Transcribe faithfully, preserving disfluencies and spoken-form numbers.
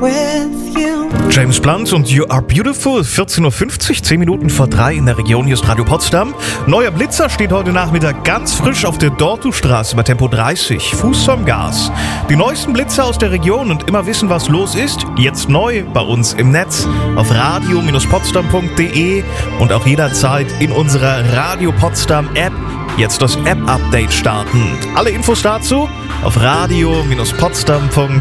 with you. James Blunt und You Are Beautiful, vierzehn Uhr fünfzig, zehn Minuten vor drei in der Region. Hier ist Radio Potsdam. Neuer Blitzer steht heute Nachmittag ganz frisch auf der Dortustraße bei Tempo dreißig. Fuß vom Gas. Die neuesten Blitzer aus der Region und immer wissen, was los ist. Jetzt neu bei uns im Netz auf radio potsdam punkt de und auch jederzeit in unserer Radio Potsdam App. Jetzt das App-Update starten. Alle Infos dazu auf radio potsdam punkt